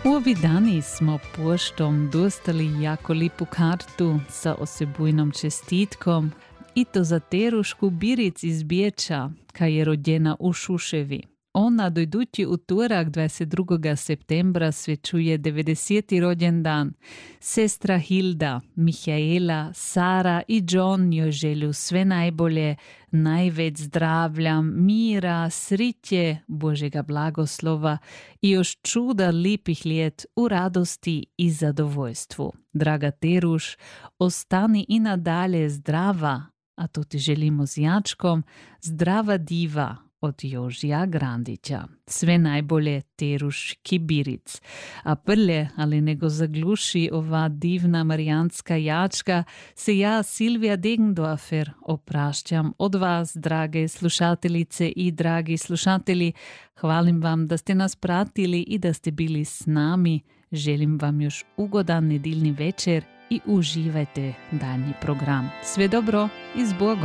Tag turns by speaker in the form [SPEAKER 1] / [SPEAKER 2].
[SPEAKER 1] U ovi dani smo poštom dostali jako lipu kartu sa osebujnom čestitkom i to za Terušku Biric iz Biječa, ka je rođena u Šuševi. Ona dojdući utorak 22. septembra svečuje 90. rođendan. Sestra Hilda, Mihaela, Sara i John joj želju sve najbolje, najveć zdravlja, mira, sriće, Božega blagoslova i još čuda lipih ljet u radosti i zadovoljstvu. Draga Teruš, ostani i nadalje zdrava, a to ti želimo s jačkom, zdrava diva od Jožija Grandića. Sve najbolje Teruški Biric. A prlje, ali nego zagluši ova divna marijanska jačka, se ja, Silvija Degendorfer, oprašćam od vas, drage slušateljice i dragi slušatelji. Hvalim vam da ste nas pratili i da ste bili s nami. Želim vam još ugodan nedjeljni večer i uživajte daljnji program. Sve dobro i s Bogom!